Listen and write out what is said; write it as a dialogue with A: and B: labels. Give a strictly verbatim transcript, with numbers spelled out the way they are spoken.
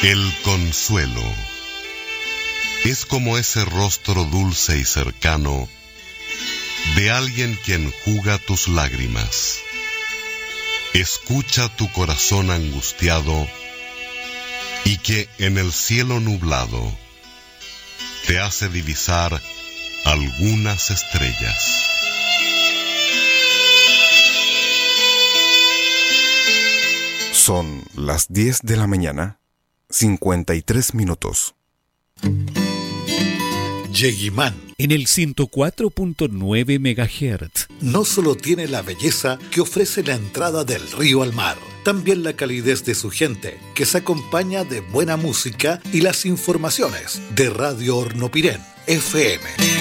A: El consuelo es como ese rostro dulce y cercano de alguien que enjuga tus lágrimas, escucha tu corazón angustiado y que en el cielo nublado te hace divisar algunas estrellas.
B: Son las diez de la mañana, cincuenta y tres minutos.
C: Yeguimán,
D: en el ciento cuatro punto nueve megahertz.
C: No solo tiene la belleza que ofrece la entrada del río al mar, también la calidez de su gente, que se acompaña de buena música y las informaciones de Radio Hornopirén, F M.